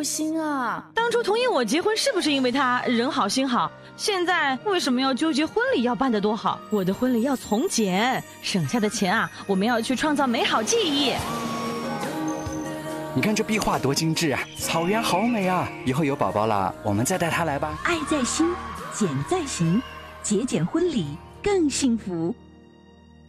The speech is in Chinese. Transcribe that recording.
心啊！ 当初同意我结婚是不是因为他人好心好？现在为什么要纠结婚礼要办得多好？我的婚礼要从简，省下的钱啊，我们要去创造美好记忆。 你看这壁画多精致啊，草原好美啊！以后有宝宝了，我们再带他来吧。 爱在心，俭在行，节俭婚礼更幸福。